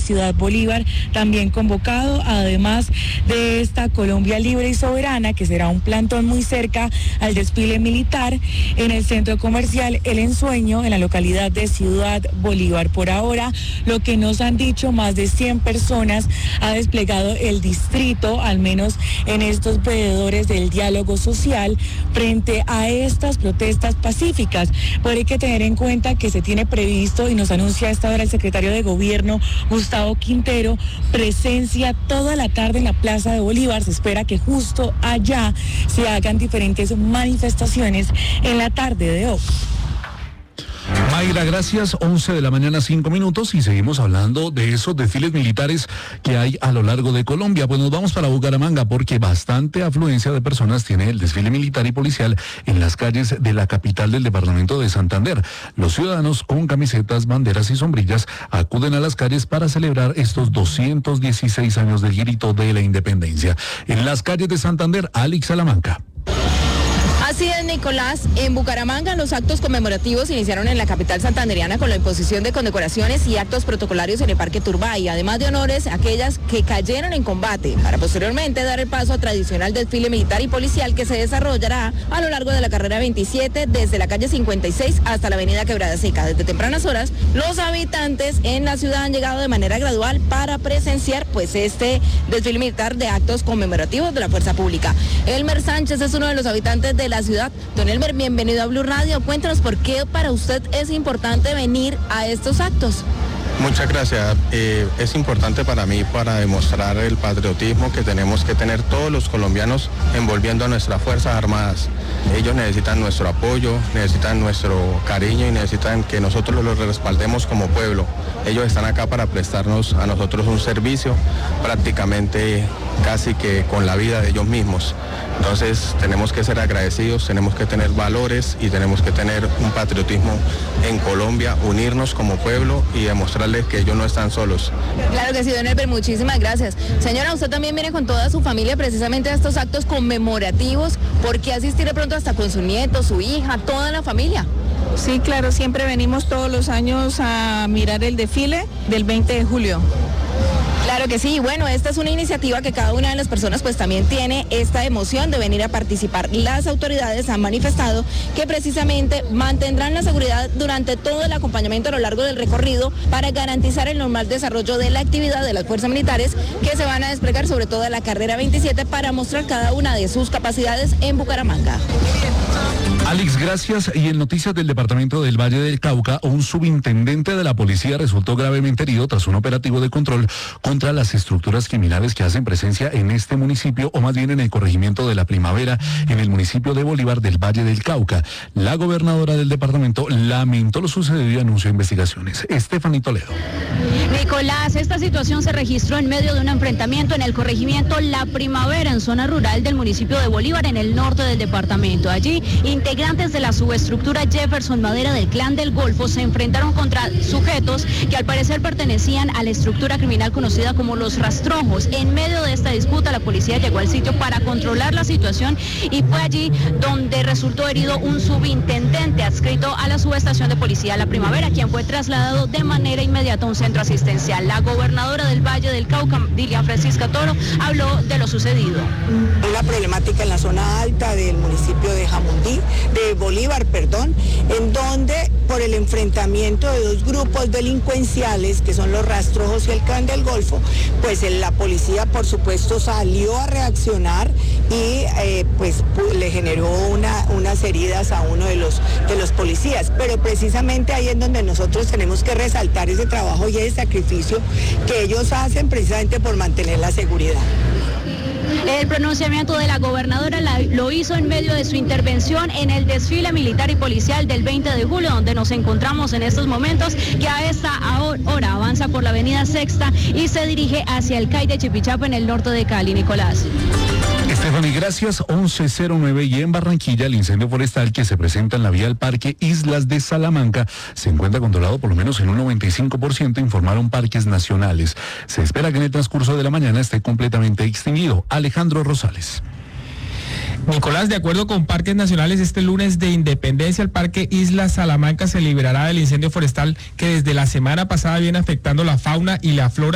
Ciudad Bolívar, también convocado, además de esta Colombia Libre y Soberana, que será un plantón muy cerca al desfile militar en el centro comercial El Ensueño, en la localidad de Ciudad Bolívar. Por ahora, lo que nos han dicho, más de 100 personas ha desplegado el distrito, al menos en estos veedores del diálogo social, frente a estas protestas pacíficas. Pero hay que tener en cuenta que se tiene previsto, y nos anuncia a esta hora el secretario de Gobierno, Gustavo Quintero, presencia toda la tarde en la Plaza de Bolívar. Se espera que justo allá se hagan diferentes manifestaciones en la tarde de hoy. Mayra, gracias. 11 de la mañana, 5 minutos, y seguimos hablando de esos desfiles militares que hay a lo largo de Colombia. Pues nos vamos para Bucaramanga, porque bastante afluencia de personas tiene el desfile militar y policial en las calles de la capital del departamento de Santander. Los ciudadanos con camisetas, banderas y sombrillas acuden a las calles para celebrar estos 216 años del grito de la independencia. En las calles de Santander, Alex Salamanca. Así es, Nicolás. En Bucaramanga los actos conmemorativos iniciaron en la capital santandereana con la imposición de condecoraciones y actos protocolarios en el Parque Turbay, además de honores a aquellas que cayeron en combate, para posteriormente dar el paso a tradicional desfile militar y policial que se desarrollará a lo largo de la carrera 27 desde la calle 56 hasta la avenida Quebrada Seca. Desde tempranas horas, los habitantes en la ciudad han llegado de manera gradual para presenciar pues este desfile militar de actos conmemorativos de la Fuerza Pública. Elmer Sánchez es uno de los habitantes de la ciudad. Don Elmer, bienvenido a Blue Radio. Cuéntanos por qué para usted es importante venir a estos actos. Muchas gracias. Es importante para mí para demostrar el patriotismo que tenemos que tener todos los colombianos envolviendo a nuestras Fuerzas Armadas. Ellos necesitan nuestro apoyo, necesitan nuestro cariño y necesitan que nosotros los respaldemos como pueblo. Ellos están acá para prestarnos a nosotros un servicio prácticamente casi que con la vida de ellos mismos. Entonces tenemos que ser agradecidos, tenemos que tener valores y tenemos que tener un patriotismo en Colombia, unirnos como pueblo y demostrarles que ellos no están solos. Claro que sí, don Elber, muchísimas gracias. Señora, usted también viene con toda su familia precisamente a estos actos conmemorativos. ¿Por qué asistir de pronto hasta con su nieto, su hija, toda la familia? Sí, claro, siempre venimos todos los años a mirar el desfile del 20 de julio. Claro que sí, bueno, esta es una iniciativa que cada una de las personas pues también tiene esta emoción de venir a participar. Las autoridades han manifestado que precisamente mantendrán la seguridad durante todo el acompañamiento a lo largo del recorrido para garantizar el normal desarrollo de la actividad de las fuerzas militares que se van a desplegar sobre todo en la carrera 27 para mostrar cada una de sus capacidades en Bucaramanga. Alex, gracias. Y en noticias del departamento del Valle del Cauca, un subintendente de la policía resultó gravemente herido tras un operativo de control contra las estructuras criminales que hacen presencia en este municipio, o más bien en el corregimiento de La Primavera, en el municipio de Bolívar del Valle del Cauca. La gobernadora del departamento lamentó lo sucedido y anunció investigaciones. Estefanía Toledo. Nicolás, esta situación se registró en medio de un enfrentamiento en el corregimiento La Primavera, en zona rural del municipio de Bolívar, en el norte del departamento. Allí, integrantes de la subestructura Jefferson Madera del Clan del Golfo se enfrentaron contra sujetos que al parecer pertenecían a la estructura criminal conocida como los Rastrojos. En medio de esta disputa, la policía llegó al sitio para controlar la situación y fue allí donde resultó herido un subintendente adscrito a la subestación de policía La Primavera, quien fue trasladado de manera inmediata a un centro asistencial. La gobernadora del Valle del Cauca, Dilian Francisca Toro, habló de lo sucedido. Una problemática en la zona alta del municipio de Bolívar, en donde por el enfrentamiento de dos grupos delincuenciales, que son los Rastrojos y el Clan del Golfo, pues la policía por supuesto salió a reaccionar y pues le generó unas heridas a uno de los policías, pero precisamente ahí es donde nosotros tenemos que resaltar ese trabajo y ese sacrificio que ellos hacen precisamente por mantener la seguridad. El pronunciamiento de la gobernadora lo hizo en medio de su intervención en el desfile militar y policial del 20 de julio, donde nos encontramos en estos momentos, que a esta hora avanza por la avenida Sexta y se dirige hacia el CAI de Chipichapa en el norte de Cali. Nicolás. Estefanía, gracias. 11:09, y en Barranquilla el incendio forestal que se presenta en la vía del Parque Islas de Salamanca se encuentra controlado por lo menos en un 95%, informaron Parques Nacionales. Se espera que en el transcurso de la mañana esté completamente extinguido. Alejandro Rosales. Nicolás, de acuerdo con Parques Nacionales, este lunes de Independencia el Parque Isla Salamanca se liberará del incendio forestal que desde la semana pasada viene afectando la fauna y la flora